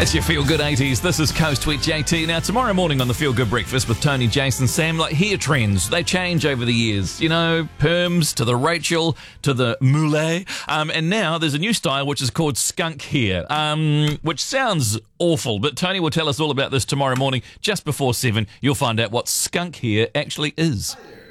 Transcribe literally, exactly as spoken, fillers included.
It's your Feel Good eighties. This is Coast Tweet J T. Now, tomorrow morning on the Feel Good Breakfast with Tony, Jason, Sam, like hair trends, they change over the years. You know, perms to the Rachel to the Moulet. Um, and now there's a new style which is called skunk hair, um, which sounds awful. But Tony will tell us all about this tomorrow morning just before seven. You'll find out what skunk hair actually is.